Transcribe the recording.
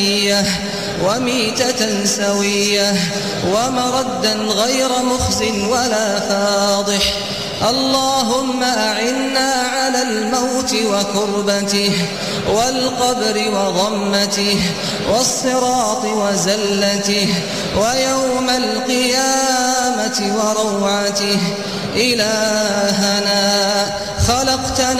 وميتة سوية ومردا غير مخز ولا فاضح. اللهم أعنا على الموت وكربته والقبر وضمته والصراط وزلته ويوم القيامة وروعته. إلهنا خلقتنا